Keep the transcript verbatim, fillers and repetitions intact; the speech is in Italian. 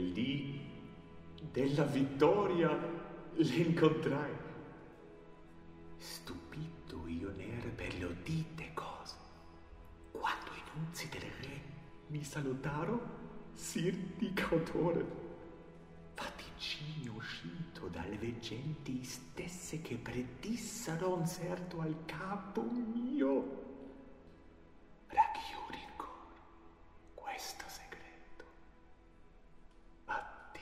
il dì della vittoria l'incontrai. Stupito io n'ero per le udite cose, quando i nunzi del re mi salutaro, sir di cautore. Vaticini uscito dalle veggenti stesse che predissero un certo al capo mio.